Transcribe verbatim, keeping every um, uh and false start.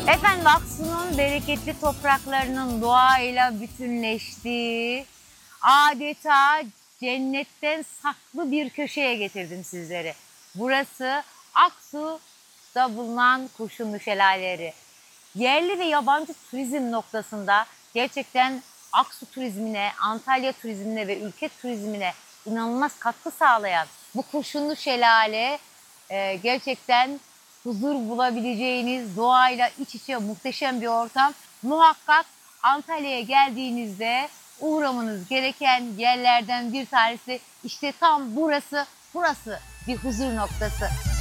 Efendim Aksu'nun bereketli topraklarının doğayla bütünleştiği, adeta cennetten saklı bir köşeye getirdim sizleri. Burası Aksu'da bulunan Kurşunlu Şelaleleri. Yerli ve yabancı turizm noktasında gerçekten Aksu turizmine, Antalya turizmine ve ülke turizmine inanılmaz katkı sağlayan bu Kurşunlu Şelale e, gerçekten huzur bulabileceğiniz, doğayla iç içe muhteşem bir ortam. Muhakkak Antalya'ya geldiğinizde uğramanız gereken yerlerden bir tanesi işte tam burası. Burası bir huzur noktası.